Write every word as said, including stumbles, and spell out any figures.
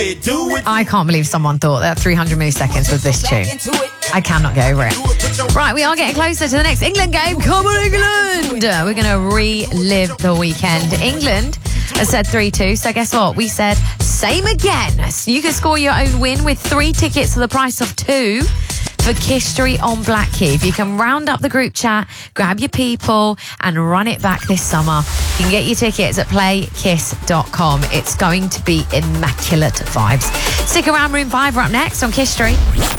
I can't believe someone thought that three hundred milliseconds was this tune. I cannot get over it. Right, we are getting closer to the next England game. Come on, England! We're going to relive the weekend. England has said three two, so guess what? We said same again. So you can score your own win with three tickets for the price of two for Kiss Street on Blackheath. If you can round up the group chat, grab your people and run it back this summer. You can get your tickets at play kiss dot com. It's going to be immaculate vibes. Stick around, Room five are up next on Kiss Street.